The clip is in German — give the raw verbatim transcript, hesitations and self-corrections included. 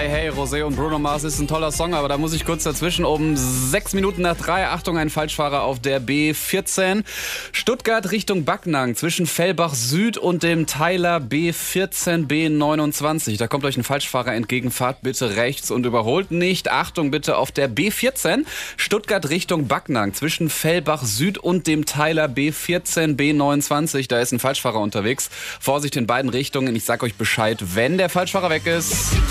Hey, hey, Rosé und Bruno Mars ist ein toller Song, aber da muss ich kurz dazwischen. Um sechs Minuten nach drei, Achtung, ein Falschfahrer auf der B vierzehn. Stuttgart Richtung Backnang zwischen Fellbach Süd und dem Teiler B vierzehn, B neunundzwanzig. Da kommt euch ein Falschfahrer entgegen, fahrt bitte rechts und überholt nicht. Achtung bitte auf der B vierzehn, Stuttgart Richtung Backnang zwischen Fellbach Süd und dem Teiler B vierzehn, B neunundzwanzig. Da ist ein Falschfahrer unterwegs. Vorsicht in beiden Richtungen. Ich sag euch Bescheid, wenn der Falschfahrer weg ist.